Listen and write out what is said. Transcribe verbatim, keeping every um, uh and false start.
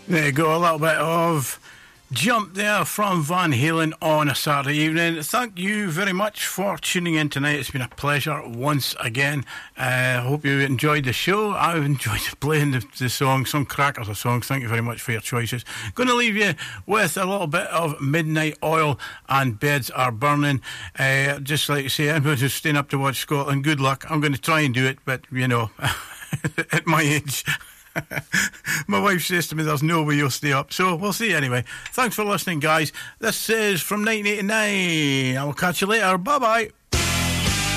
There you go, a little bit of Jump there from Van Halen on a Saturday evening. Thank you very much for tuning in tonight. It's been a pleasure once again. I uh, hope you enjoyed the show. I've enjoyed playing the, the song, some crackers of songs. Thank you very much for your choices. Going to leave you with a little bit of Midnight Oil and Beds Are Burning. Uh, just like to say, I'm just staying up to watch Scotland. Good luck. I'm going to try and do it, but you know, at my age... My wife says to me there's no way you'll stay up, so we'll see anyway. Thanks for listening, guys. This is from nineteen eighty-nine. I will catch you later. Bye bye.